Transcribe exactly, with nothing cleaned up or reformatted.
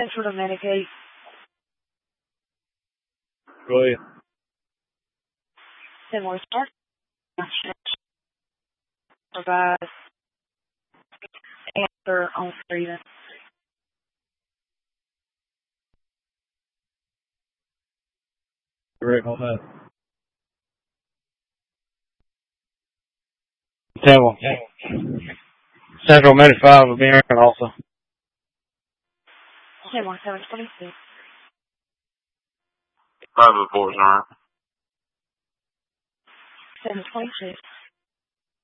Central to Medicaid. Go ahead. Similar start. Provide answer on screen. Correct on that. Tell Central Medic five will be in also. Similar seven twenty-six. Five of the fours, alright. seven twenty-six.